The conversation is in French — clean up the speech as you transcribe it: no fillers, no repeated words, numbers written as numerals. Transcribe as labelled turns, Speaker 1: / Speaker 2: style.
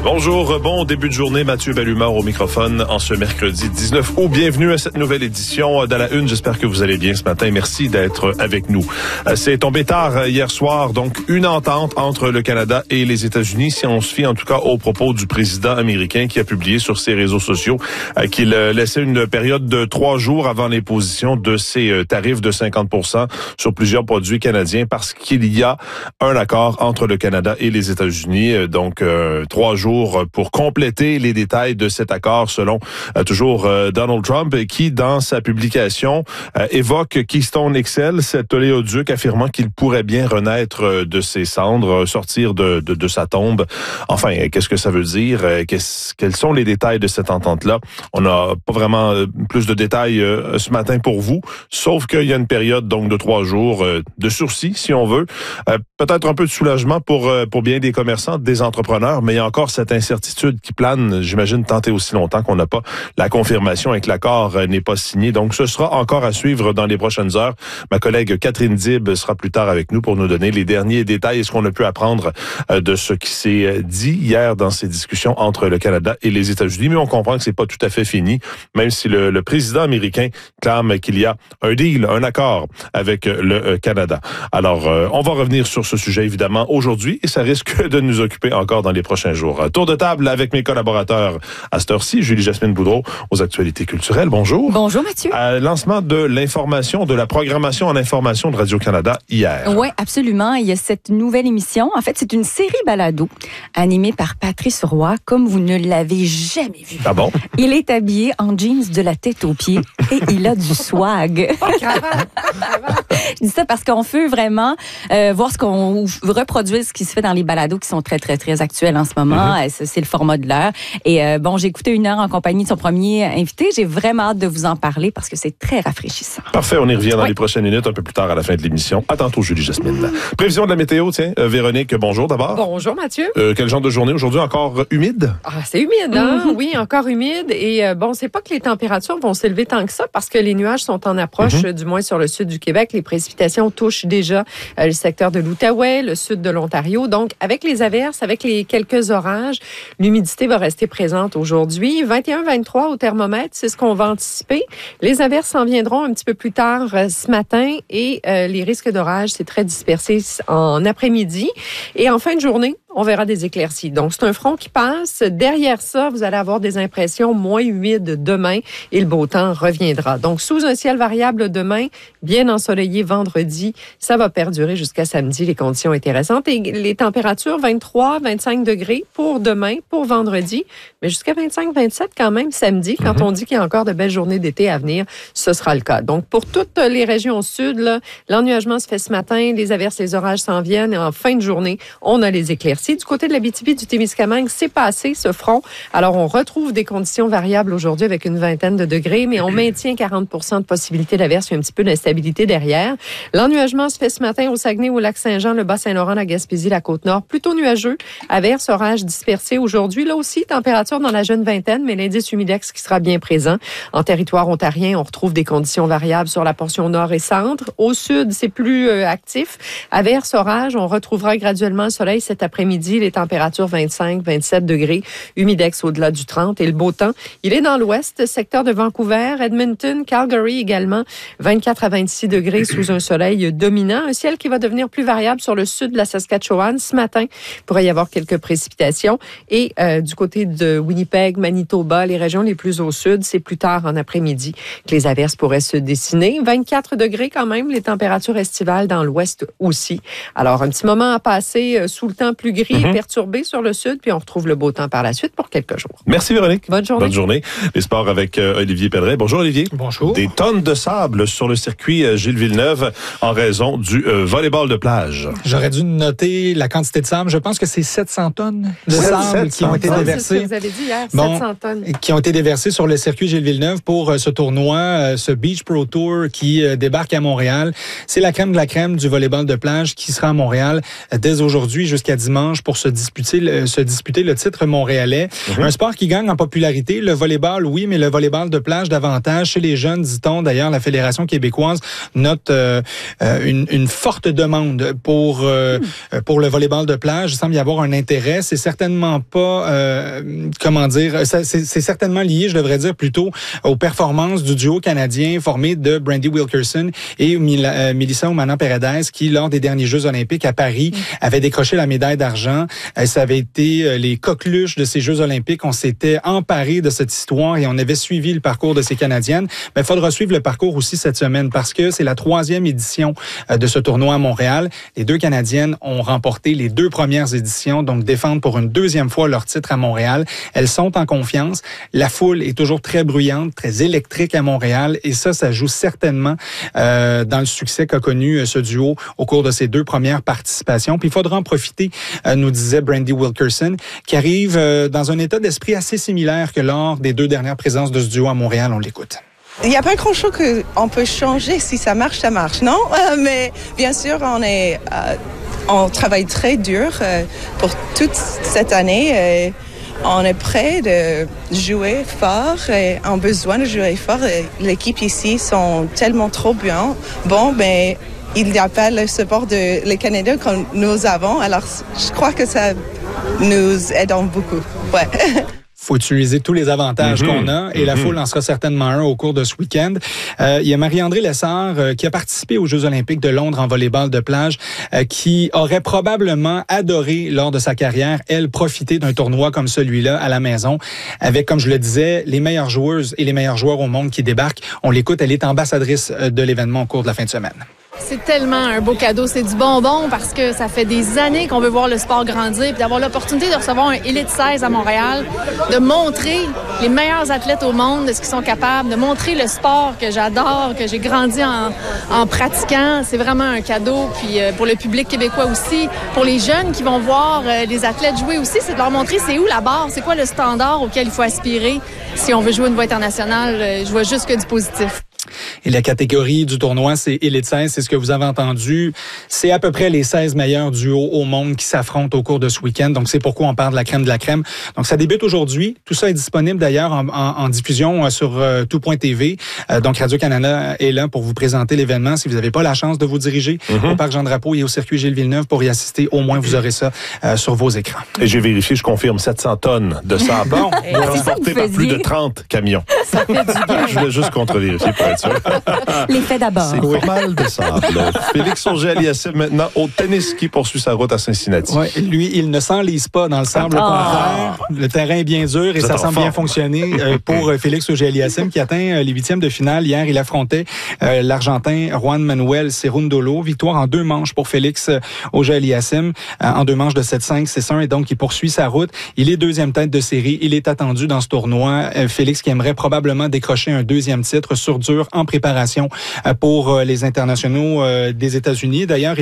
Speaker 1: Bonjour, bon début de journée, Mathieu Bellumeur au microphone en ce mercredi 19 août. Bienvenue à cette nouvelle édition de la Une. J'espère que vous allez bien ce matin. Merci d'être avec nous. C'est tombé tard hier soir, donc une entente entre le Canada et les États-Unis, si on se fie en tout cas aux propos du président américain qui a publié sur ses réseaux sociaux qu'il laissait une période de 3 jours avant l'imposition de ces tarifs de 50% sur plusieurs produits canadiens parce qu'il y a un accord entre le Canada et les États-Unis. Donc, 3 jours pour compléter les détails de cet accord selon toujours Donald Trump qui, dans sa publication, évoque Keystone XL, cet oléoduc affirmant qu'il pourrait bien renaître de ses cendres, sortir de sa tombe. Enfin, qu'est-ce que ça veut dire? Quels sont les détails de cette entente-là? On n'a pas vraiment plus de détails ce matin pour vous, sauf qu'il y a une période donc de 3 jours de sursis, si on veut. Peut-être un peu de soulagement pour bien des commerçants, des entrepreneurs, mais il y a encore cette incertitude qui plane, j'imagine, tant et aussi longtemps qu'on n'a pas la confirmation et que l'accord n'est pas signé. Donc, ce sera encore à suivre dans les prochaines heures. Ma collègue Catherine Dib sera plus tard avec nous pour nous donner les derniers détails et ce qu'on a pu apprendre de ce qui s'est dit hier dans ces discussions entre le Canada et les États-Unis. Mais on comprend que c'est pas tout à fait fini, même si le président américain clame qu'il y a un deal, un accord avec le Canada. Alors, on va revenir sur ce sujet, évidemment, aujourd'hui et ça risque de nous occuper encore dans les prochains jours. Tour de table avec mes collaborateurs à cette heure-ci, Julie-Jasmine Boudreau aux actualités culturelles. Bonjour.
Speaker 2: Bonjour Mathieu.
Speaker 1: Lancement de l'information, de la programmation en information de Radio-Canada hier.
Speaker 2: Oui, absolument. Il y a cette nouvelle émission. En fait, c'est une série balado animée par Patrice Roy, comme vous ne l'avez jamais vu.
Speaker 1: Ah bon?
Speaker 2: Il est habillé en jeans de la tête aux pieds et il a du swag. Je dis ça parce qu'on veut vraiment voir reproduire ce qui se fait dans les balados qui sont très, très, très actuels en ce moment. C'est le format de l'heure. Et j'ai écouté 1 heure en compagnie de son premier invité. J'ai vraiment hâte de vous en parler parce que c'est très rafraîchissant.
Speaker 1: Parfait, on y revient dans les prochaines minutes, un peu plus tard à la fin de l'émission. À tantôt, Julie-Jasmine. Prévision de la météo, tiens. Véronique, bonjour d'abord.
Speaker 3: Bonjour Mathieu.
Speaker 1: Quel genre de journée aujourd'hui? Encore humide?
Speaker 3: Ah, c'est humide, hein? Oui, encore humide. Et c'est pas que les températures vont s'élever tant que ça parce que les nuages sont en approche, du moins sur le sud du Québec. Les précipitations touchent déjà le secteur de l'Outaouais, le sud de l'Ontario. Donc, avec les averses, avec les quelques orages, l'humidité va rester présente aujourd'hui. 21-23 au thermomètre, c'est ce qu'on va anticiper. Les averses s'en viendront un petit peu plus tard ce matin et les risques d'orage, c'est très dispersé en après-midi. Et en fin de journée, on verra des éclaircies. Donc, c'est un front qui passe. Derrière ça, vous allez avoir des impressions moins humides demain et le beau temps reviendra. Donc, sous un ciel variable demain, bien ensoleillé vendredi, ça va perdurer jusqu'à samedi. Les conditions intéressantes et les températures 23-25 degrés pour demain, pour vendredi, mais jusqu'à 25-27 quand même samedi. Quand on dit qu'il y a encore de belles journées d'été à venir, ce sera le cas. Donc, pour toutes les régions au sud, là, l'ennuagement se fait ce matin, les averses, les orages s'en viennent et en fin de journée, on a les éclaircies. Du côté de l'Abitibi, du Témiscamingue, c'est passé ce front. Alors, on retrouve des conditions variables aujourd'hui avec une 20aine de degrés, mais on maintient 40% de possibilité d'averse. Il y a un petit peu d'instabilité derrière. L'ennuagement se fait ce matin au Saguenay, au Lac-Saint-Jean, le Bas-Saint-Laurent, la Gaspésie, la Côte-Nord. Plutôt nuageux. Averse, orage dispersé aujourd'hui. Là aussi, température dans la jeune vingtaine, mais l'indice humidex qui sera bien présent. En territoire ontarien, on retrouve des conditions variables sur la portion nord et centre. Au sud, c'est plus actif. Averse, orage, on retrouvera graduellement le soleil cet après-midi. Les températures 25-27 degrés, humidex au-delà du 30 et le beau temps. Il est dans l'ouest, secteur de Vancouver, Edmonton, Calgary également, 24 à 26 degrés sous un soleil dominant. Un ciel qui va devenir plus variable sur le sud de la Saskatchewan. Ce matin, il pourrait y avoir quelques précipitations. Et du côté de Winnipeg, Manitoba, les régions les plus au sud, c'est plus tard en après-midi que les averses pourraient se dessiner. 24 degrés quand même, les températures estivales dans l'ouest aussi. Alors, un petit moment à passer sous le temps plus gris et perturbé sur le sud, puis on retrouve le beau temps par la suite pour quelques jours.
Speaker 1: Merci Véronique.
Speaker 3: Bonne journée.
Speaker 1: Bonne journée. Les sports avec Olivier Pedret. Bonjour Olivier.
Speaker 4: Bonjour.
Speaker 1: Des tonnes de sable sur le circuit Gilles Villeneuve en raison du volleyball de plage.
Speaker 4: J'aurais dû noter la quantité de sable. Je pense que c'est 700 tonnes de sable qui ont été déversées.
Speaker 3: C'est ce que vous avez dit hier, 700 tonnes.
Speaker 4: Qui ont été déversées sur le circuit Gilles Villeneuve pour ce tournoi, ce Beach Pro Tour qui débarque à Montréal. C'est la crème de la crème du volleyball de plage qui sera à Montréal dès aujourd'hui jusqu'à dimanche. dimanche pour se disputer le titre montréalais. Un sport qui gagne en popularité. Le volleyball, oui, mais le volleyball de plage davantage. Chez les jeunes, dit-on, d'ailleurs, la Fédération québécoise note une forte demande pour le volleyball de plage. Il semble y avoir un intérêt. C'est certainement pas, c'est certainement lié, je devrais dire, plutôt aux performances du duo canadien formé de Brandy Wilkerson et Melissa Umana-Paredes qui, lors des derniers Jeux olympiques à Paris, avait décroché la médaille d'argent. Ça avait été les coqueluches de ces Jeux olympiques. On s'était emparé de cette histoire et on avait suivi le parcours de ces Canadiennes. Mais il faudra suivre le parcours aussi cette semaine parce que c'est la 3e édition de ce tournoi à Montréal. Les 2 Canadiennes ont remporté les 2 premières éditions, donc défendent pour une 2e fois leur titre à Montréal. Elles sont en confiance. La foule est toujours très bruyante, très électrique à Montréal et ça joue certainement dans le succès qu'a connu ce duo au cours de ses 2 premières participations. Puis il faudra en profiter, nous disait Brandy Wilkerson, qui arrive dans un état d'esprit assez similaire que lors des 2 dernières présences de ce duo à Montréal. On l'écoute.
Speaker 5: Il n'y a pas grand-chose qu'on peut changer. Si ça marche, non? Mais bien sûr, on travaille très dur pour toute cette année. On est prêt de jouer fort et on a besoin de jouer fort. L'équipe ici sont tellement trop bien. Bon, mais il n'y a pas le support les Canadiens que nous avons. Alors, je crois que ça nous aide beaucoup. Ouais.
Speaker 4: Faut utiliser tous les avantages qu'on a et la foule en sera certainement un au cours de ce week-end. Il y a Marie-André Lessard qui a participé aux Jeux olympiques de Londres en volleyball de plage qui aurait probablement adoré lors de sa carrière, elle, profiter d'un tournoi comme celui-là à la maison avec, comme je le disais, les meilleures joueuses et les meilleurs joueurs au monde qui débarquent. On l'écoute, elle est ambassadrice de l'événement au cours de la fin de semaine.
Speaker 6: C'est tellement un beau cadeau, c'est du bonbon parce que ça fait des années qu'on veut voir le sport grandir puis d'avoir l'opportunité de recevoir un Elite 16 à Montréal, de montrer les meilleurs athlètes au monde de ce qu'ils sont capables, de montrer le sport que j'adore, que j'ai grandi en pratiquant. C'est vraiment un cadeau. Puis pour le public québécois aussi, pour les jeunes qui vont voir les athlètes jouer aussi, c'est de leur montrer c'est où la barre, c'est quoi le standard auquel il faut aspirer si on veut jouer une voie internationale. Je vois juste que du positif.
Speaker 4: Et la catégorie du tournoi, c'est Elite 16, c'est ce que vous avez entendu. C'est à peu près les 16 meilleurs duos au monde qui s'affrontent au cours de ce week-end. Donc, c'est pourquoi on parle de la crème de la crème. Donc, ça débute aujourd'hui. Tout ça est disponible d'ailleurs en diffusion sur tout.tv. Donc, Radio-Canada est là pour vous présenter l'événement. Si vous n'avez pas la chance de vous diriger au Parc Jean-Drapeau et au circuit Gilles-Villeneuve pour y assister, au moins vous aurez ça sur vos écrans.
Speaker 1: Et j'ai vérifié, je confirme, 700 tonnes de sable.
Speaker 4: Bon,
Speaker 1: transporté par plus de 30 camions.
Speaker 2: Ça fait du bien.
Speaker 1: Je voulais juste contre-vérifier pour être sûr.
Speaker 2: L'effet d'abord.
Speaker 1: C'est pas mal de sable. Félix Auger-Aliassime maintenant au tennis qui poursuit sa route à Cincinnati.
Speaker 4: Ouais, lui, il ne s'enlise pas dans le sable. Au contraire, le terrain est bien dur et ça semble bien fonctionner pour Félix Auger-Aliassime qui atteint les 8e de finale. Hier, il affrontait l'Argentin Juan Manuel Cerundolo. Victoire en 2 manches pour Félix Auger-Aliassime en 2 manches de 7-5, 6-1 et donc il poursuit sa route. Il est 2e tête de série. Il est attendu dans ce tournoi. Félix qui aimerait probablement décrocher un 2e titre sur dur en préparation pour les internationaux des États-Unis. D'ailleurs,